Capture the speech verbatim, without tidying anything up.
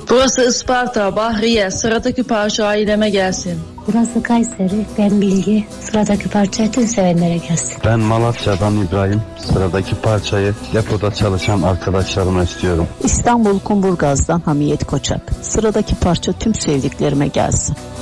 Burası Isparta, Bahriye. Sıradaki parça aileme gelsin. Burası Kayseri, ben Bilgi. Sıradaki parça tüm sevenlere gelsin. Ben Malatya'dan İbrahim. Sıradaki parçayı depoda çalışan arkadaşlarıma istiyorum. İstanbul Kumburgaz'dan Hamiyet Koçak. Sıradaki parça tüm sevdiklerime gelsin.